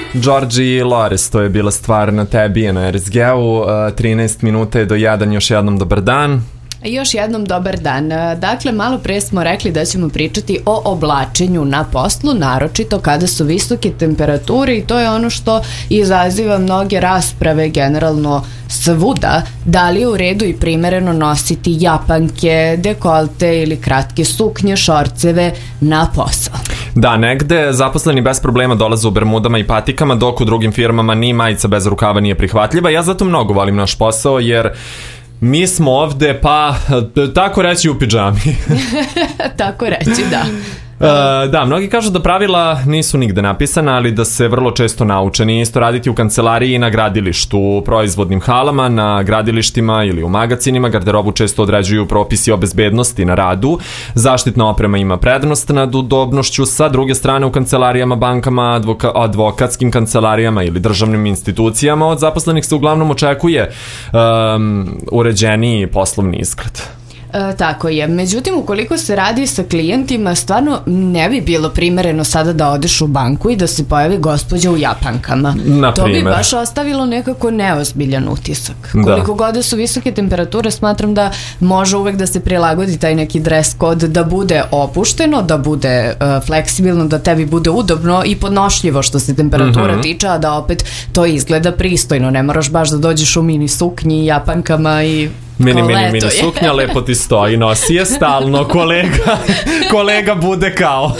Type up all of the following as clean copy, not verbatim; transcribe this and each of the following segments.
Georgie Lores, to je bila stvar na tebi na RSG-u. 13 minuta je do 1, još jednom dobar dan. Još jednom dobar dan. Dakle, malo pre smo rekli da ćemo pričati o oblačenju na poslu, naročito kada su visoke temperature, i to je ono što izaziva mnoge rasprave generalno svuda, da li je u redu i primereno nositi japanke, dekolte ili kratke suknje, šorceve na posao. Da, negde zaposleni bez problema dolaze u bermudama i patikama, dok u drugim firmama ni majica bez rukava nije prihvatljiva. Ja zato mnogo volim naš posao, jer mi smo ovde, pa, tako reći, u pidžami. Tako reći, da. Da, mnogi kažu da pravila nisu nigde napisana, ali da se vrlo često nauče. Nije isto raditi u kancelariji i na gradilištu, u proizvodnim halama, na gradilištima ili u magacinima. Garderobu često određuju propisi o bezbednosti na radu. Zaštitna oprema ima prednost nad udobnošću. Sa druge strane, u kancelarijama, bankama, advokatskim kancelarijama ili državnim institucijama od zaposlenih se uglavnom očekuje uređeniji poslovni izgled. Tako je. Međutim, ukoliko se radi sa klijentima, stvarno ne bi bilo primereno sada da odeš u banku i da se pojavi gospođa u japankama. To bi baš ostavilo nekako neozbiljan utisak. Koliko god su visoke temperature, smatram da može uvek da se prilagodi taj neki dress code, da bude opušteno, da bude fleksibilno, da tebi bude udobno i podnošljivo što se temperatura tiče, a da opet to izgleda pristojno. Ne moraš baš da dođeš u mini suknji, japankama i mini suknja, lepo ti stoji, nosi je stalno, kolega bude kao.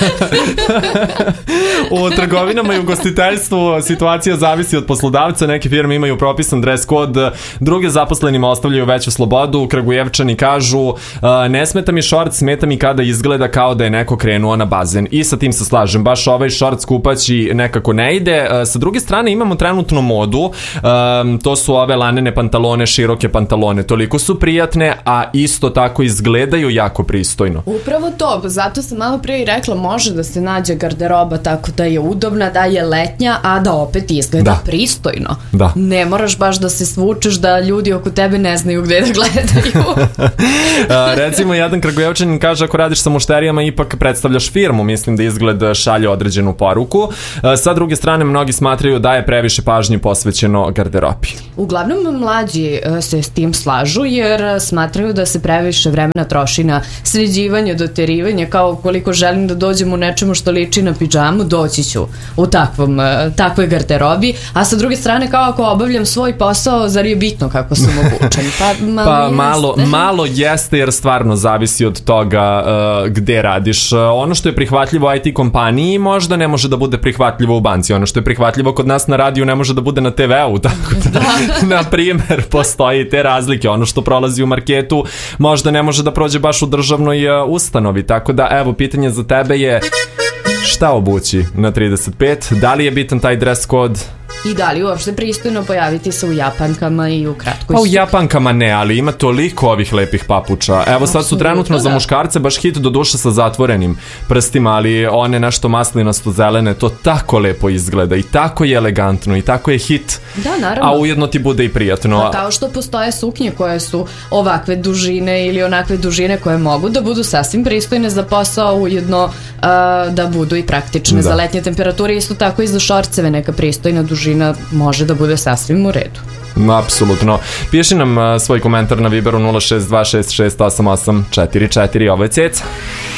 U trgovinama i ugostiteljstvu situacija zavisi od poslodavca. Neke firme imaju propisan dress code, druge zaposlenima ostavljaju veću slobodu. Kragujevčani kažu, ne smeta mi šort, smeta mi kada izgleda kao da je neko krenuo na bazen. I sa tim se slažem, baš ovaj šort skupaći nekako ne ide. Sa druge strane imamo trenutno modu, to su ove lanene pantalone, široke pantalone, toliko su prijatne, a isto tako izgledaju jako pristojno. Upravo to, zato sam malo prije i rekla, može da se nađe garderoba tako da je udobna, da je letnja, a da opet izgleda pristojno. Da. Ne moraš baš da se svučeš da ljudi oko tebe ne znaju gde da gledaju. Recimo, jedan Kragujevčanin kaže, ako radiš sa mušterijama, ipak predstavljaš firmu, mislim da izgled šalje određenu poruku. Sa druge strane, mnogi smatraju da je previše pažnje posvećeno garderobi. Uglavnom, mlađi se s tim slažu, jer smatraju da se previše vremena troši na sređivanje, doterivanje, kao koliko želim da dođem u nečemu što liči na pidžamu, doći ću u takvoj garderobi, a sa druge strane, kao ako obavljam svoj posao, zar je bitno kako sam obučen? Malo jeste, jer stvarno zavisi od toga gde radiš. Ono što je prihvatljivo IT kompaniji možda ne može da bude prihvatljivo u banci. Ono što je prihvatljivo kod nas na radiju ne može da bude na TV-u, tako da, na primjer, postoji te razlike. Ono što prolazi u marketu možda ne može da prođe baš u državnoj ustanovi, tako da, evo, pitanje za tebe je šta obući na 35, da li je bitan taj dress code i da li uopšte pristojno pojaviti se u japankama i u kratkoj Pa u japankama ne, ali ima toliko ovih lepih papuča. Evo, sad su trenutno za muškarce baš hit, do duše sa zatvorenim prstima, ali one nešto maslinasto zelene, to tako lepo izgleda i tako je elegantno i tako je hit. Da, naravno. A ujedno ti bude i prijatno. Pa kao što postoje suknje koje su ovakve dužine ili onakve dužine koje mogu da budu sasvim pristojne za posao, ujedno da budu i praktične za letnje temperature, isto tako i za šorceve neka pristojna dužina može da bude sasvim u redu. Apsolutno. Piši nam svoj komentar na Viberu 062668844. Ovo je Ceca.